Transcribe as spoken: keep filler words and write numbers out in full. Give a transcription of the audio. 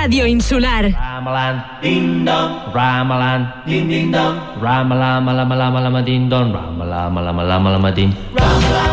Ràdio Insular. Ramalan, ding dong, Ramalan, ding ding dong, Ramalam, malama, lama, lama, ding dong, Ramalam, malama, lama, lama, ding. Ramalam.